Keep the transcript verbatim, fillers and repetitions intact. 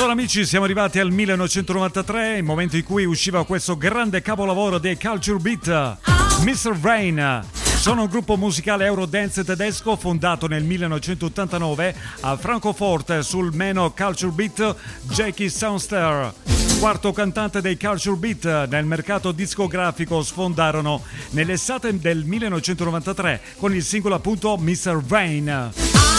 Allora amici, siamo arrivati al millenovecentonovantatré, il momento in cui usciva questo grande capolavoro dei Culture Beat, mister Rain. Sono un gruppo musicale eurodance tedesco fondato nel millenovecentottantanove a Francoforte sul meno Culture Beat Jackie Soundster. Quarto cantante dei Culture Beat nel mercato discografico, sfondarono nell'estate del millenovecentonovantatré con il singolo appunto mister Rain.